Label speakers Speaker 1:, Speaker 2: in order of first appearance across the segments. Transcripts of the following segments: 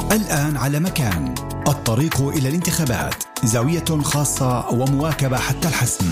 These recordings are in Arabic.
Speaker 1: الآن على مكان، الطريق إلى الانتخابات، زاوية خاصة ومواكبة حتى الحسم.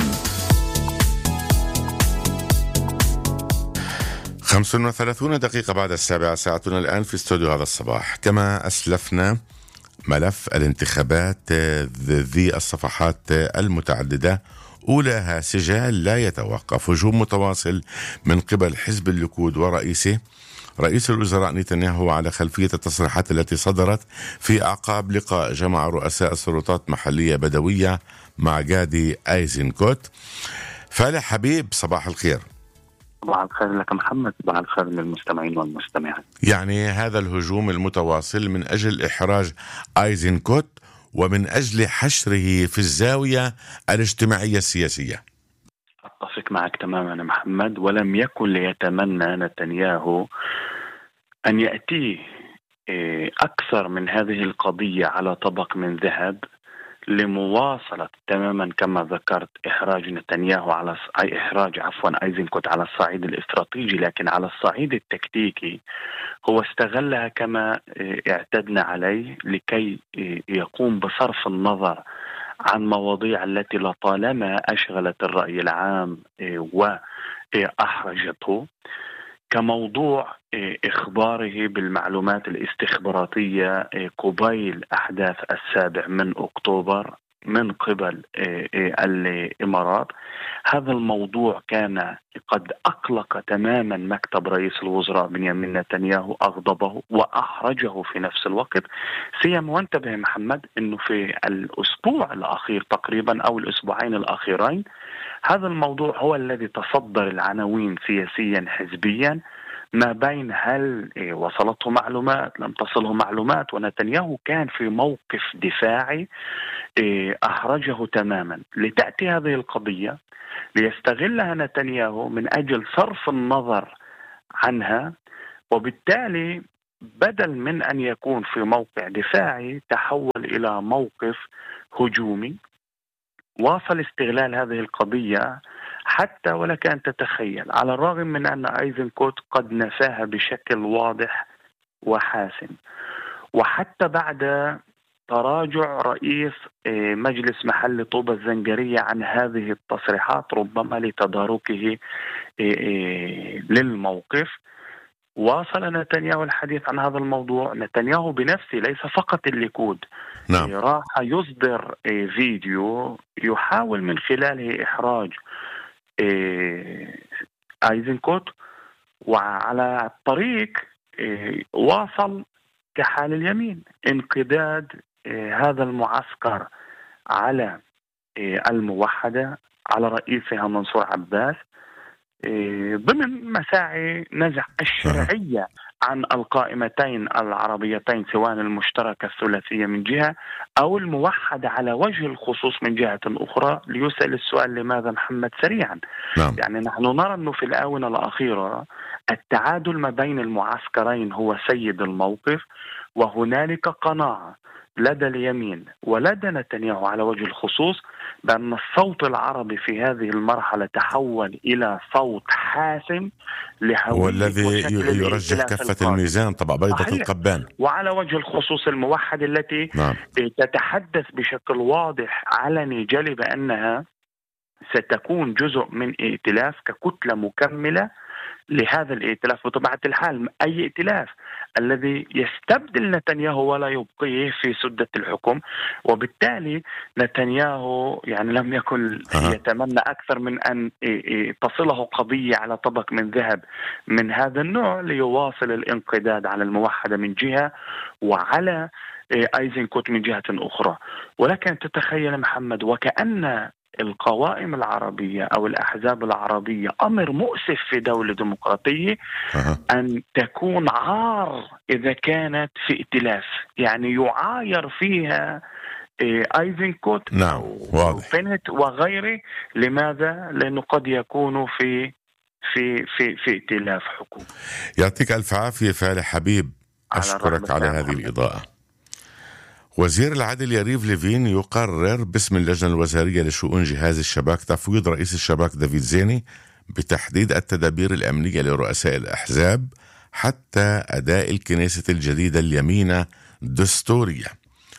Speaker 2: 35 دقيقة بعد 7 ساعتنا الآن في استوديو هذا الصباح. كما أسلفنا، ملف الانتخابات ذي الصفحات المتعددة، أولاها سجال لا يتوقف، هجوم متواصل من قبل حزب الليكود ورئيسه رئيس الوزراء نتنياهو على خلفية التصريحات التي صدرت في أعقاب لقاء جمع رؤساء السلطات محلية بدوية مع جادي أيزنكوت. فالح حبيب، صباح الخير.
Speaker 3: صباح الخير لك محمد، صباح الخير للمستمعين والمستمعات.
Speaker 2: يعني هذا الهجوم المتواصل من أجل إحراج أيزنكوت ومن أجل حشره في الزاوية الاجتماعية السياسية.
Speaker 3: أتفق معك تماما محمد، ولم يكن ليتمنى نتنياهو أن يأتيه أكثر من هذه القضية على طبق من ذهب لمواصلة تماما كما ذكرت إحراج نتنياهو إحراج أيزنكوت على الصعيد الاستراتيجي، لكن على الصعيد التكتيكي هو استغلها كما اعتدنا عليه لكي يقوم بصرف النظر عن مواضيع التي لطالما أشغلت الرأي العام وأحرجته، كموضوع إخباره بالمعلومات الاستخباراتية قبيل أحداث 7 أكتوبر من قبل الإمارات. هذا الموضوع كان قد أقلق تماما مكتب رئيس الوزراء بنيامين نتنياهو، أغضبه وأحرجه في نفس الوقت. سيما وانتبه محمد أنه في الأسبوع الأخير تقريبا أو الأسبوعين الأخيرين هذا الموضوع هو الذي تصدر العناوين سياسيا حزبيا، ما بين هل وصلته معلومات لم تصله معلومات، ونتنياهو كان في موقف دفاعي أحرجه تماما. لتأتي هذه القضية ليستغلها نتنياهو من أجل صرف النظر عنها، وبالتالي بدل من أن يكون في موقع دفاعي تحول إلى موقف هجومي. واصل استغلال هذه القضية حتى ولك أن تتخيل، على الرغم من أن أيزنكوت قد نفاها بشكل واضح وحاسم، وحتى بعد تراجع رئيس مجلس محل طوبة الزنجرية عن هذه التصريحات ربما لتداركه للموقف، واصل نتنياهو الحديث عن هذا الموضوع. نتنياهو بنفسه ليس فقط الليكود،
Speaker 2: نعم.
Speaker 3: راح يصدر فيديو يحاول من خلاله إحراج أيزنكوت، وعلى الطريق واصل كحال اليمين انقداد هذا المعسكر على الموحدة، على رئيسها منصور عباس، ضمن مساعي نزع الشرعية عن القائمتين العربيتين سواء المشتركة الثلاثية من جهة أو الموحدة على وجه الخصوص من جهة أخرى. ليسأل السؤال لماذا محمد سريعا؟
Speaker 2: نعم.
Speaker 3: يعني نحن نرى أنه في الآونة الأخيرة التعادل ما بين المعسكرين هو سيد الموقف، وهنالك قناعة لدى اليمين ولدى نتنياهو على وجه الخصوص بأن الصوت العربي في هذه المرحلة تحول إلى صوت حاسم
Speaker 2: والذي يرجح كفة الميزان طبعا بيضة القبان.
Speaker 3: وعلى وجه الخصوص الموحد التي
Speaker 2: نعم.
Speaker 3: تتحدث بشكل واضح علني جلي بأنها ستكون جزء من ائتلاف ككتلة مكملة لهذا الائتلاف بطبيعة الحال، أي ائتلاف الذي يستبدل نتنياهو ولا يبقيه في سدة الحكم. وبالتالي نتنياهو يعني لم يكن يتمنى أكثر من أن تصله قضية على طبق من ذهب من هذا النوع ليواصل الانقداد على الموحدة من جهة وعلى أيزنكوت من جهة أخرى. ولكن تتخيل محمد وكأن القوائم العربية أو الأحزاب العربية أمر مؤسف في دولة ديمقراطية أن تكون عار إذا كانت في ائتلاف، يعني يعاير فيها أيزنكوت
Speaker 2: نعم
Speaker 3: وفينت وغيره. لماذا؟ لأنه قد يكونوا في ائتلاف حكومي.
Speaker 2: يعطيك ألف عافية فالح حبيب، أشكرك على هذه الإضاءة. وزير العدل يريف ليفين يقرر باسم اللجنة الوزارية لشؤون جهاز الشباك تفويض رئيس الشباك دافيد زيني بتحديد التدابير الأمنية لرؤساء الأحزاب حتى أداء الكنيسة الجديدة اليمينة دستورية.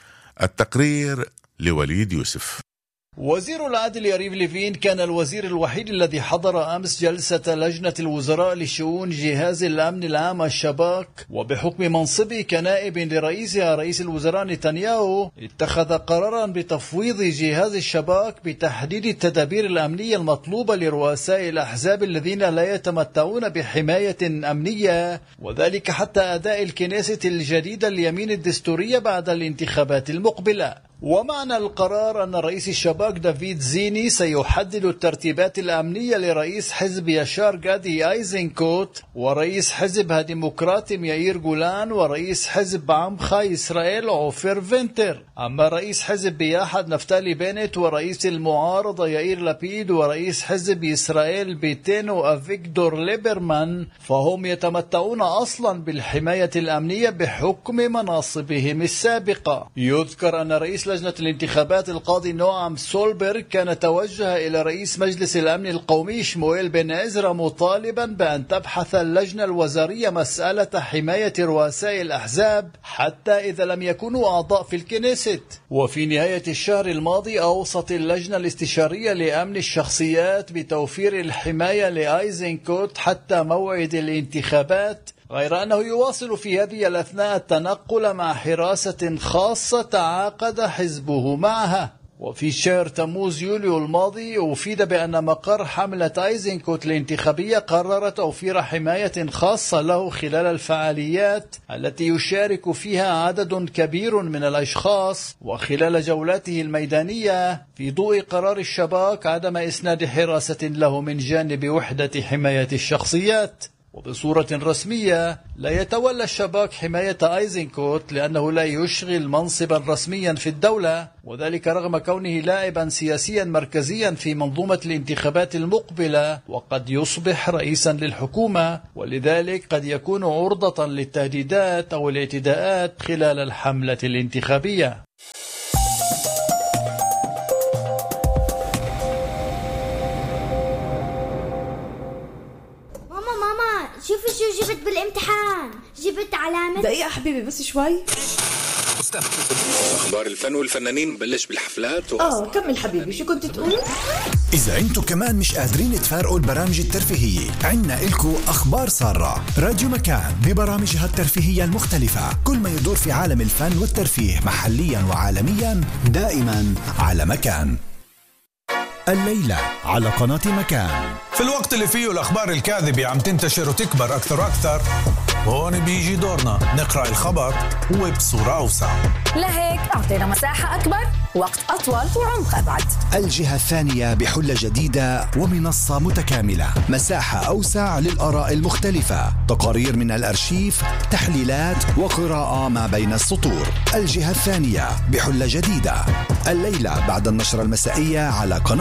Speaker 2: التقرير لوليد يوسف.
Speaker 4: وزير العدل يريف ليفين كان الوزير الوحيد الذي حضر أمس جلسة لجنة الوزراء لشؤون جهاز الأمن العام الشباك، وبحكم منصبه كنائب لرئيسها رئيس الوزراء نتنياهو اتخذ قرارا بتفويض جهاز الشباك بتحديد التدابير الأمنية المطلوبة لرؤساء الأحزاب الذين لا يتمتعون بحماية أمنية، وذلك حتى أداء الكنيسة الجديدة اليمين الدستورية بعد الانتخابات المقبلة. ومعنى القرار أن رئيس الشباك دافيد زيني سيحدد الترتيبات الأمنية لرئيس حزب يشار غادي أيزنكوت ورئيس حزب الديمقراطي يائير جولان ورئيس حزب عمخا إسرائيل عوفر فينتر. أما رئيس حزب بياحد نفتالي بنت ورئيس المعارضة يائير لابيد ورئيس حزب إسرائيل بيتينو أفيكتور ليبرمان فهم يتمتعون أصلا بالحماية الأمنية بحكم مناصبهم السابقة. يذكر أن رئيس لجنة الانتخابات القاضي نوعم سولبرغ كان توجه إلى رئيس مجلس الأمن القومي شموئيل بن عزرا مطالبا بأن تبحث اللجنة الوزارية مسألة حماية رؤساء الأحزاب حتى إذا لم يكونوا أعضاء في الكنيست. وفي نهاية الشهر الماضي أوصت اللجنة الاستشارية لأمن الشخصيات بتوفير الحماية لأيزنكوت حتى موعد الانتخابات، غير أنه يواصل في هذه الأثناء التنقل مع حراسة خاصة تعاقد حزبه معها. وفي شهر تموز يوليو الماضي أفيد بأن مقر حملة أيزنكوت الانتخابية قرر توفير حماية خاصة له خلال الفعاليات التي يشارك فيها عدد كبير من الأشخاص وخلال جولاته الميدانية، في ضوء قرار الشباك عدم إسناد حراسة له من جانب وحدة حماية الشخصيات. وبصورة رسمية لا يتولى الشباك حماية أيزنكوت لأنه لا يشغل منصبا رسميا في الدولة، وذلك رغم كونه لاعبا سياسيا مركزيا في منظومة الانتخابات المقبلة وقد يصبح رئيسا للحكومة، ولذلك قد يكون عرضة للتهديدات أو الاعتداءات خلال الحملة الانتخابية.
Speaker 5: شوفي شو جبت بالامتحان، جبت علامة.
Speaker 6: دقيقة حبيبي بس شوي.
Speaker 7: أخبار الفن والفنانين بلش بالحفلات
Speaker 6: كمل حبيبي، شو كنت تقول؟
Speaker 1: إذا أنتوا كمان مش قادرين تفارقوا البرامج الترفيهية، عنا إلكو أخبار سارة. راديو مكان ببرامجها الترفيهية المختلفة، كل ما يدور في عالم الفن والترفيه محليا وعالميا دائما على مكان. الليلة على قناة مكان.
Speaker 8: في الوقت اللي فيه الأخبار الكاذبة عم تنتشر وتكبر أكثر وأكثر، هون بيجي دورنا نقرأ الخبر وبصورة أوسع.
Speaker 9: لهيك أعطينا مساحة أكبر، وقت أطول وعمق أبعد.
Speaker 1: الجهة الثانية بحلة جديدة ومنصة متكاملة، مساحة أوسع للآراء المختلفة، تقارير من الأرشيف، تحليلات وقراءة ما بين السطور. الجهة الثانية بحلة جديدة الليلة بعد النشرة المسائية على قناة